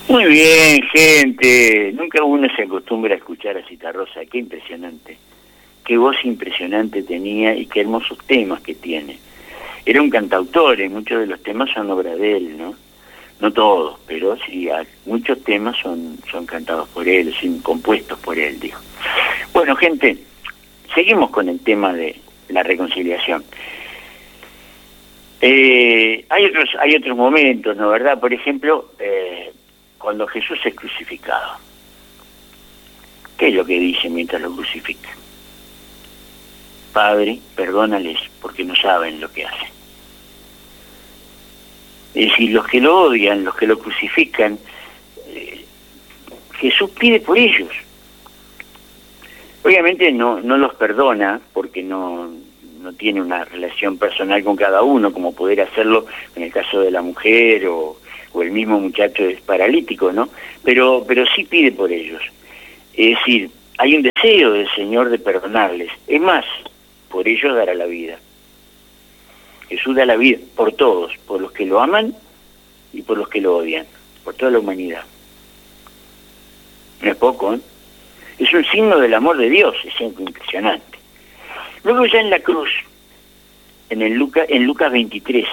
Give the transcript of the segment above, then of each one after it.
Muy bien, gente. Nunca uno se acostumbra a escuchar a Citarrosa. Qué impresionante. Qué voz impresionante tenía y qué hermosos temas que tiene. Era un cantautor y muchos de los temas son obra de él, ¿no? No todos, pero sí, muchos temas son cantados por él, son compuestos por él, digo. Bueno, gente, seguimos con el tema de la reconciliación. Hay otros momentos, ¿no? ¿Verdad? Por ejemplo, cuando Jesús es crucificado. ¿Qué es lo que dice mientras lo crucifican? Padre, perdónales porque no saben lo que hacen. Es decir, los que lo odian, los que lo crucifican, Jesús pide por ellos. Obviamente no los perdona porque no tiene una relación personal con cada uno, como poder hacerlo en el caso de la mujer o el mismo muchacho es paralítico, ¿no? Pero sí pide por ellos. Es decir, hay un deseo del Señor de perdonarles. Es más, por ellos dará la vida. Jesús da la vida por todos, por los que lo aman y por los que lo odian, por toda la humanidad. No es poco, ¿eh? Es un signo del amor de Dios, es impresionante. Luego ya en la cruz, en Lucas 23,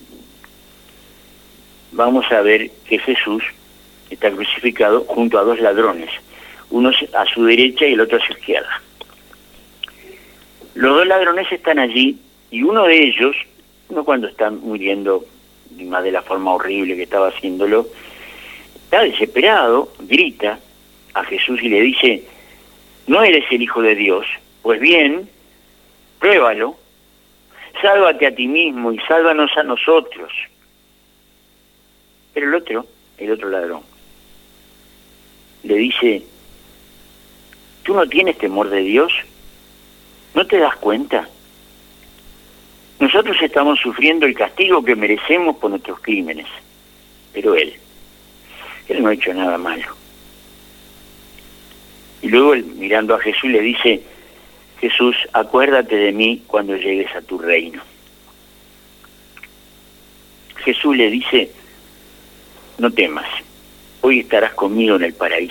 vamos a ver que Jesús está crucificado junto a dos ladrones, uno a su derecha y el otro a su izquierda. Los dos ladrones están allí y uno de ellos, no cuando está muriendo, ni más de la forma horrible que estaba haciéndolo, está desesperado, grita a Jesús y le dice: ¿no eres el Hijo de Dios? Pues bien, pruébalo, sálvate a ti mismo y sálvanos a nosotros. Pero el otro ladrón, le dice: ¿tú no tienes temor de Dios? ¿No te das cuenta? Nosotros estamos sufriendo el castigo que merecemos por nuestros crímenes, pero él no ha hecho nada malo. Y luego mirando a Jesús le dice: Jesús, acuérdate de mí cuando llegues a tu reino. Jesús le dice: no temas, hoy estarás conmigo en el paraíso.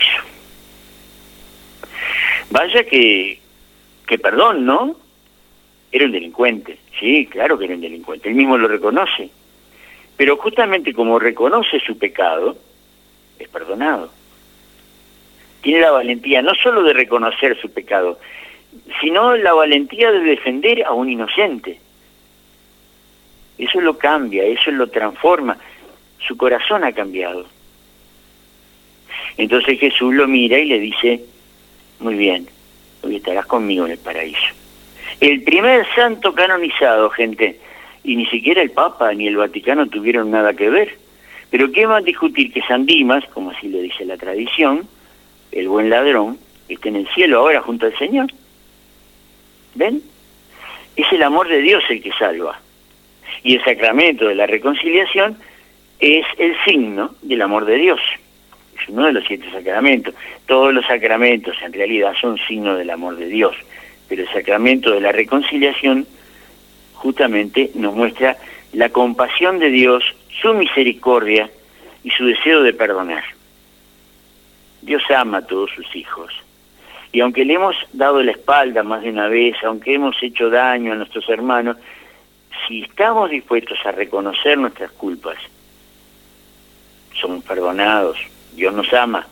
Vaya que perdón, ¿no? Era un delincuente, sí, claro que era un delincuente, él mismo lo reconoce. Pero justamente como reconoce su pecado, es perdonado. Tiene la valentía no solo de reconocer su pecado, sino la valentía de defender a un inocente. Eso lo cambia, eso lo transforma. Su corazón ha cambiado. Entonces Jesús lo mira y le dice: muy bien, hoy estarás conmigo en el paraíso. El primer santo canonizado, gente, y ni siquiera el Papa ni el Vaticano tuvieron nada que ver. Pero ¿qué va a discutir que San Dimas, como así le dice la tradición, el buen ladrón, está en el cielo ahora junto al Señor? ¿Ven? Es el amor de Dios el que salva. Y el sacramento de la reconciliación es el signo del amor de Dios. Es uno de los 7 sacramentos. Todos los sacramentos en realidad son signo del amor de Dios. Pero el sacramento de la reconciliación justamente nos muestra la compasión de Dios, su misericordia y su deseo de perdonar. Dios ama a todos sus hijos. Y aunque le hemos dado la espalda más de una vez, aunque hemos hecho daño a nuestros hermanos, si estamos dispuestos a reconocer nuestras culpas, somos perdonados. Dios nos ama.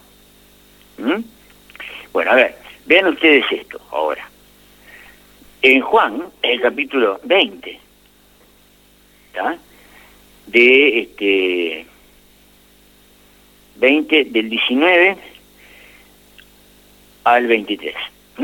Bueno, a ver, vean ustedes esto ahora. En Juan, en el capítulo 20, ¿tá? De 20, del 19 al 23.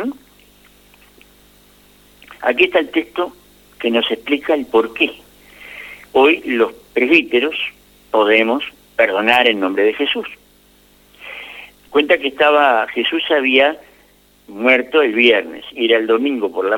Aquí está el texto que nos explica el por qué hoy los presbíteros podemos perdonar en nombre de Jesús. Cuenta que Jesús había muerto el viernes, era el domingo por la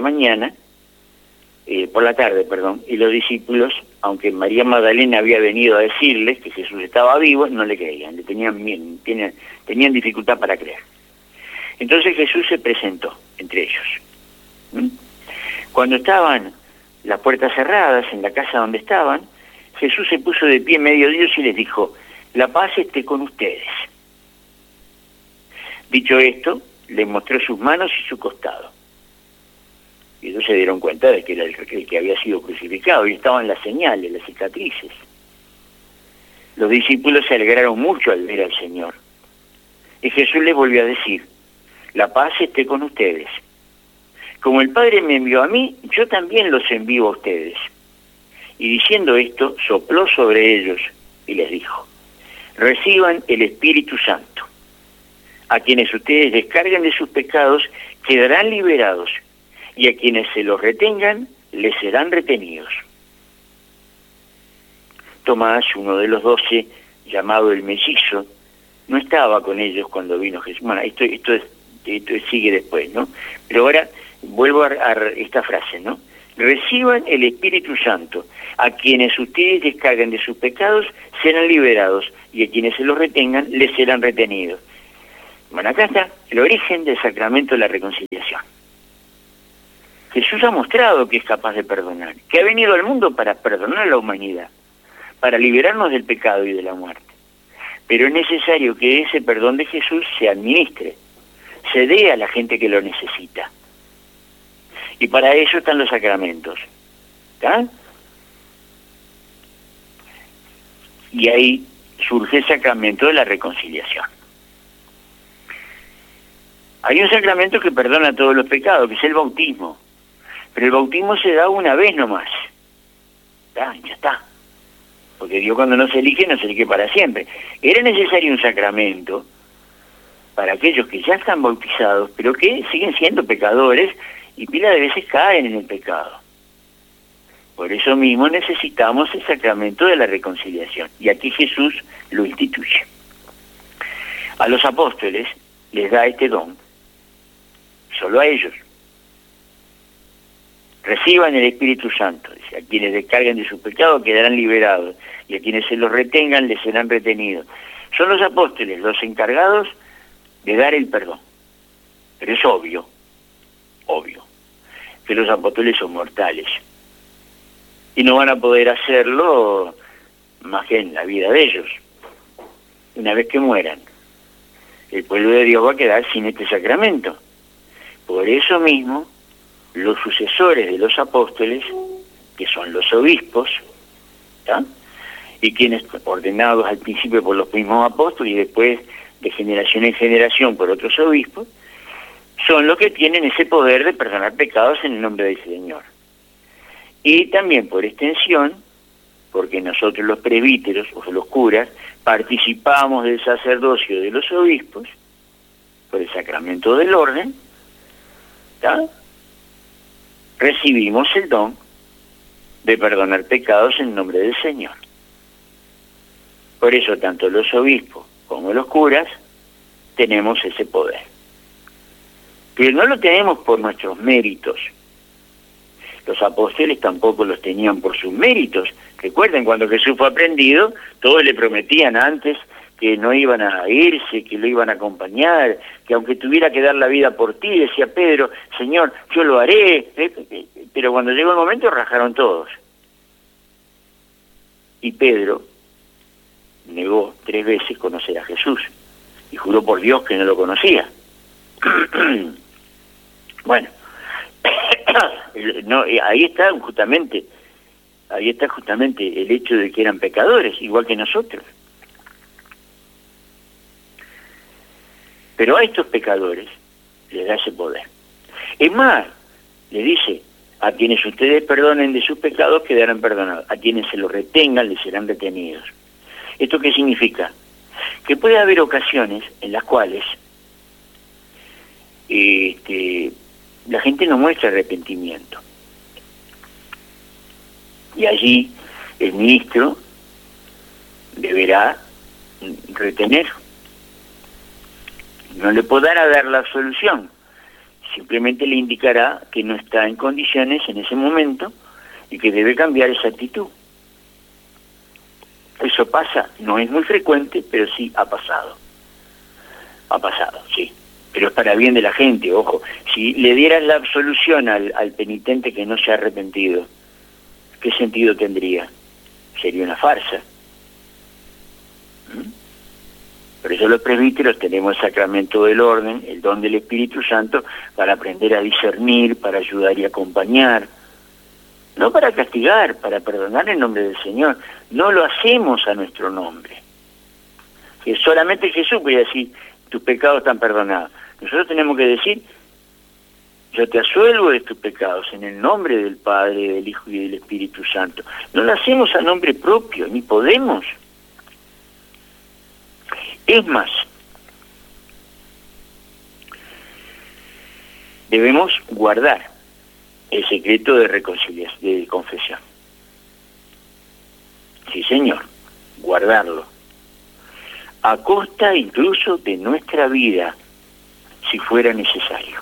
tarde, y los discípulos, aunque María Magdalena había venido a decirles que Jesús estaba vivo, no le creían, tenían dificultad para creer. Entonces Jesús se presentó entre ellos. Cuando estaban las puertas cerradas en la casa donde estaban, Jesús se puso de pie en medio de ellos y les dijo: la paz esté con ustedes. Dicho esto, le mostró sus manos y su costado. Y ellos se dieron cuenta de que era el que había sido crucificado, y estaban las señales, las cicatrices. Los discípulos se alegraron mucho al ver al Señor. Y Jesús les volvió a decir: la paz esté con ustedes. Como el Padre me envió a mí, yo también los envío a ustedes. Y diciendo esto, sopló sobre ellos y les dijo: reciban el Espíritu Santo. A quienes ustedes descarguen de sus pecados quedarán liberados, y a quienes se los retengan les serán retenidos. Tomás, uno de los 12, llamado el mellizo, no estaba con ellos cuando vino Jesús. Bueno, esto sigue después, ¿no? Pero ahora vuelvo a esta frase, ¿no? Reciban el Espíritu Santo. A quienes ustedes descarguen de sus pecados serán liberados, y a quienes se los retengan les serán retenidos. Bueno, acá está el origen del sacramento de la reconciliación. Jesús ha mostrado que es capaz de perdonar, que ha venido al mundo para perdonar a la humanidad, para liberarnos del pecado y de la muerte. Pero es necesario que ese perdón de Jesús se administre, se dé a la gente que lo necesita. Y para eso están los sacramentos. ¿Está? Y ahí surge el sacramento de la reconciliación. Hay un sacramento que perdona todos los pecados, que es el bautismo. Pero el bautismo se da una vez nomás. ¿Está? Ya está. Porque Dios, cuando no se elige para siempre. Era necesario un sacramento para aquellos que ya están bautizados, pero que siguen siendo pecadores y pila de veces caen en el pecado. Por eso mismo necesitamos el sacramento de la reconciliación. Y aquí Jesús lo instituye. A los apóstoles les da este don, solo a ellos. Reciban el Espíritu Santo. Dice: a quienes descarguen de sus pecados quedarán liberados, y a quienes se los retengan les serán retenidos. Son los apóstoles los encargados de dar el perdón. Pero es obvio, que los apóstoles son mortales. Y no van a poder hacerlo más que en la vida de ellos. Una vez que mueran, el pueblo de Dios va a quedar sin este sacramento. Por eso mismo, los sucesores de los apóstoles, que son los obispos, ¿tá? Y quienes, ordenados al principio por los mismos apóstoles y después de generación en generación por otros obispos, son los que tienen ese poder de perdonar pecados en el nombre del Señor. Y también por extensión, porque nosotros los presbíteros o los curas participamos del sacerdocio de los obispos por el sacramento del orden, ¿tá? Recibimos el don de perdonar pecados en nombre del Señor. Por eso tanto los obispos como los curas tenemos ese poder. Pero no lo tenemos por nuestros méritos. Los apóstoles tampoco los tenían por sus méritos. Recuerden, cuando Jesús fue aprendido, todos le prometían antes que no iban a irse, que lo iban a acompañar, que aunque tuviera que dar la vida por ti, decía Pedro: Señor, yo lo haré. Pero cuando llegó el momento rajaron todos. Y Pedro negó 3 veces conocer a Jesús y juró por Dios que no lo conocía. Bueno, no, ahí está justamente el hecho de que eran pecadores, igual que nosotros. Pero a estos pecadores les da ese poder. Es más, le dice: a quienes ustedes perdonen de sus pecados quedarán perdonados, a quienes se los retengan les serán retenidos. ¿Esto qué significa? Que puede haber ocasiones en las cuales la gente no muestra arrepentimiento. Y allí el ministro deberá retener. No le podrá dar la absolución, simplemente le indicará que no está en condiciones en ese momento y que debe cambiar esa actitud. Eso pasa, no es muy frecuente, pero sí ha pasado. Ha pasado, sí. Pero es para bien de la gente, ojo. Si le dieras la absolución al penitente que no se ha arrepentido, ¿qué sentido tendría? Sería una farsa. Por eso los presbíteros tenemos el sacramento del orden, el don del Espíritu Santo, para aprender a discernir, para ayudar y acompañar. No para castigar, para perdonar en nombre del Señor. No lo hacemos a nuestro nombre. Que solamente Jesús puede decir, tus pecados están perdonados. Nosotros tenemos que decir, yo te asuelvo de tus pecados en el nombre del Padre, del Hijo y del Espíritu Santo. No lo hacemos a nombre propio, ni podemos. Es más, debemos guardar el secreto de reconciliación, de confesión. Sí, señor, guardarlo. A costa incluso de nuestra vida, si fuera necesario.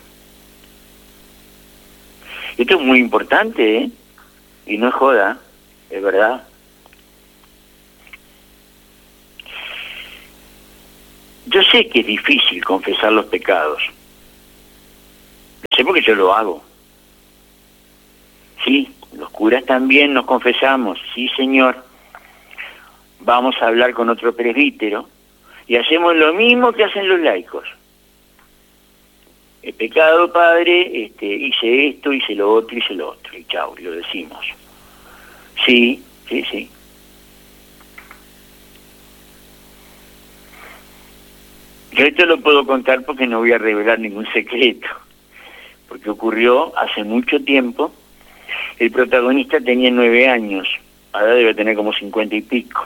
Esto es muy importante, ¿eh? Y no es joda, es verdad. Yo sé que es difícil confesar los pecados. Lo sé porque yo lo hago. Sí, los curas también nos confesamos. Sí, señor. Vamos a hablar con otro presbítero y hacemos lo mismo que hacen los laicos. He pecado, padre, hice esto, hice lo otro, y chau, y lo decimos. Sí, sí, sí. Yo esto lo puedo contar porque no voy a revelar ningún secreto, porque ocurrió hace mucho tiempo. El protagonista tenía 9 años, ahora debe tener como 50 y pico.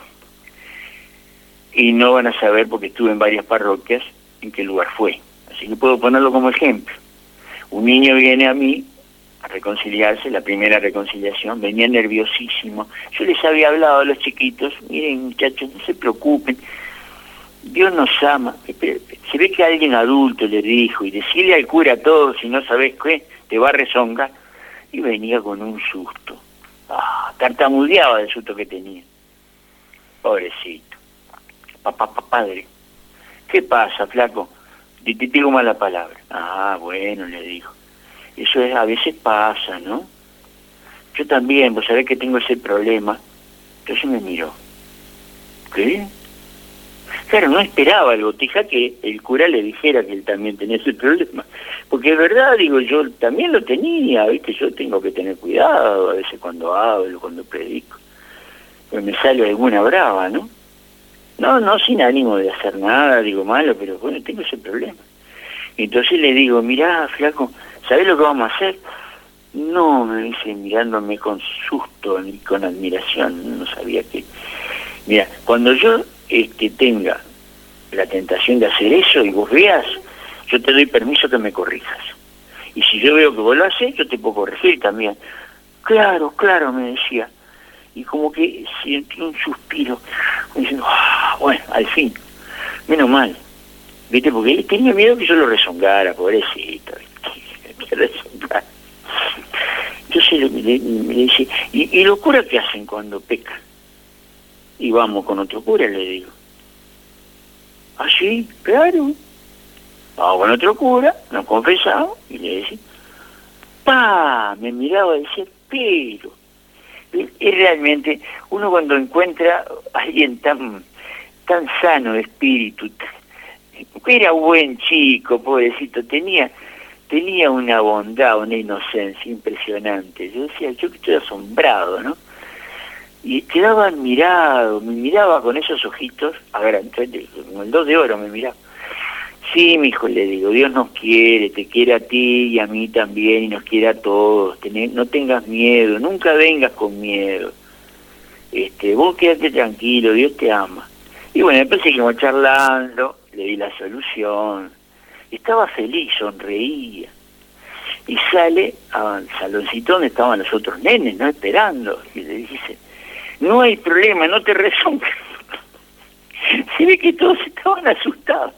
Y no van a saber, porque estuve en varias parroquias, en qué lugar fue. Así que puedo ponerlo como ejemplo. Un niño viene a mí a reconciliarse, la primera reconciliación, venía nerviosísimo. Yo les había hablado a los chiquitos, miren muchachos, no se preocupen, Dios nos ama. Se ve que alguien adulto le dijo, y decirle al cura todo, si no sabes qué, te va a rezongar. Y venía con un susto. Tartamudeaba del susto que tenía. Pobrecito. Padre, ¿qué pasa, flaco? Te digo mala palabra. Bueno, le dijo. Eso a veces pasa, ¿no? Yo también, vos sabés que tengo ese problema. Entonces me miró. ¿Qué? Claro, no esperaba el botija que el cura le dijera que él también tenía ese problema. Porque es verdad, digo, yo también lo tenía, ¿viste? Yo tengo que tener cuidado a veces cuando hablo, cuando predico. Pues me sale alguna brava, ¿no? No, sin ánimo de hacer nada, digo malo, pero bueno, tengo ese problema. Entonces le digo, mirá, flaco, ¿sabés lo que vamos a hacer? No, me dice, mirándome con susto y con admiración, no sabía que... Mira, cuando yo tenga la tentación de hacer eso y vos veas, yo te doy permiso que me corrijas. Y si yo veo que vos lo haces, yo te puedo corregir también. Claro, me decía. Y como que sentí un suspiro, diciendo, bueno, al fin, menos mal. ¿Viste? Porque él tenía miedo que yo lo rezongara, pobrecito. Entonces me dice, ¿y los curas qué hacen cuando pecan? Y vamos con otro cura, le digo. ¿Ah, sí? Claro. Vamos con otro cura, nos confesamos, y le decía, me miraba y decía, pero... Y realmente, uno cuando encuentra a alguien tan sano de espíritu, era buen chico, pobrecito, tenía una bondad, una inocencia impresionante. Yo decía, yo estoy asombrado, ¿no? Y quedaba admirado, me miraba con esos ojitos, como el 2 de oro me miraba. Sí, mi hijo, le digo, Dios nos quiere, te quiere a ti y a mí también, y nos quiere a todos. No tengas miedo, nunca vengas con miedo. Vos quédate tranquilo, Dios te ama. Y bueno, después seguimos charlando, le di la solución. Estaba feliz, sonreía. Y sale al saloncito donde estaban los otros nenes, ¿no? Esperando. Y le dice, no hay problema, no te rezongas. Se ve que todos estaban asustados.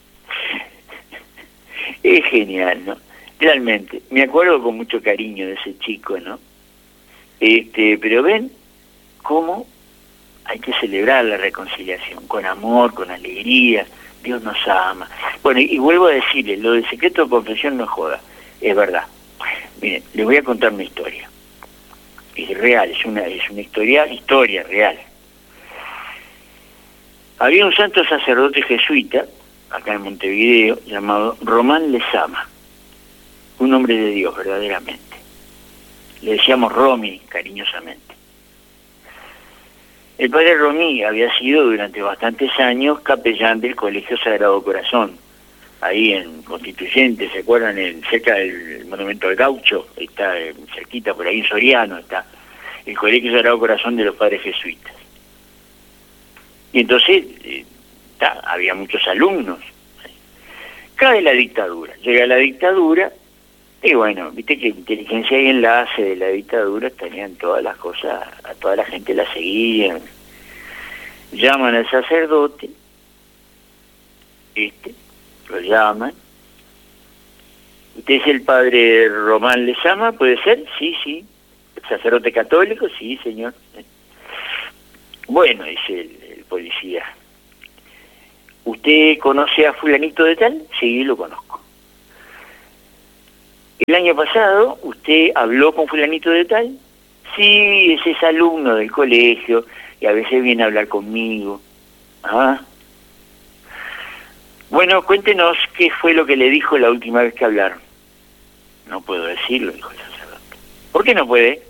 Es genial, ¿no? Realmente, me acuerdo con mucho cariño de ese chico, ¿no? Pero ven cómo hay que celebrar la reconciliación, con amor, con alegría. Dios nos ama. Bueno, y vuelvo a decirle, lo del secreto de confesión no es joda, es verdad. Miren, les voy a contar una historia. Es real, es una historia real. Había un santo sacerdote jesuita, acá en Montevideo, llamado Román Lezama, un hombre de Dios, verdaderamente. Le decíamos Romy, cariñosamente. El padre Romy había sido durante bastantes años capellán del Colegio Sagrado Corazón, ahí en Constituyente, ¿se acuerdan? Cerca del Monumento al Gaucho, está cerquita, por ahí en Soriano, está el Colegio Sagrado Corazón de los Padres Jesuitas. Y entonces, había muchos alumnos. Cae la dictadura, llega la dictadura, y bueno, viste que inteligencia y enlace de la dictadura tenían todas las cosas, a toda la gente la seguían. Llaman al sacerdote, lo llaman. ¿Usted es el padre Román Lezama? ¿Puede ser? Sí, sí. ¿Sacerdote católico? Sí, señor. Bueno, dice el policía. ¿Usted conoce a fulanito de tal? Sí, lo conozco. ¿El año pasado usted habló con fulanito de tal? Sí, ese es alumno del colegio y a veces viene a hablar conmigo. Ah. Bueno, cuéntenos qué fue lo que le dijo la última vez que hablaron. No puedo decirlo, dijo el sacerdote. ¿Por qué no puede?